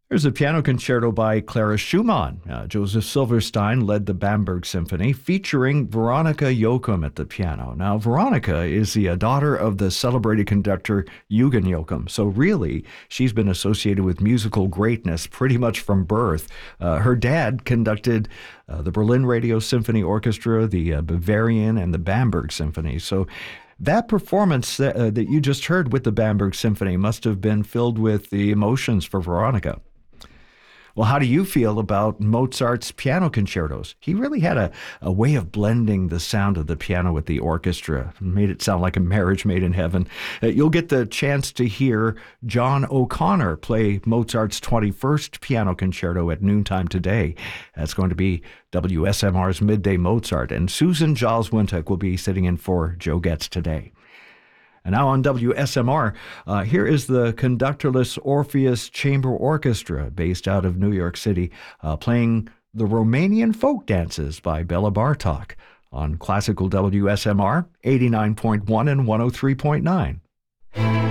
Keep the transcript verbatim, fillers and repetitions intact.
There's a piano concerto by Clara Schumann. Uh, Joseph Silverstein led the Bamberg Symphony, featuring Veronica Joachim at the piano. Now, Veronica is the uh, daughter of the celebrated conductor Eugen Joachim, so really, she's been associated with musical greatness pretty much from birth. Uh, her dad conducted uh, the Berlin Radio Symphony Orchestra, the uh, Bavarian, and the Bamberg Symphony. So that performance that, uh, that you just heard with the Bamberg Symphony must have been filled with the emotions for Veronica. Well, how do you feel about Mozart's piano concertos? He really had a, a way of blending the sound of the piano with the orchestra. Made it sound like a marriage made in heaven. Uh, you'll get the chance to hear John O'Connor play Mozart's twenty-first piano concerto at noontime today. That's going to be W S M R's Midday Mozart, and Susan Giles Wintec will be sitting in for Joe Getz today. And now on W S M R, uh, here is the conductorless Orpheus Chamber Orchestra based out of New York City, uh, playing the Romanian folk dances by Bela Bartok on classical W S M R eighty-nine point one and one oh three point nine.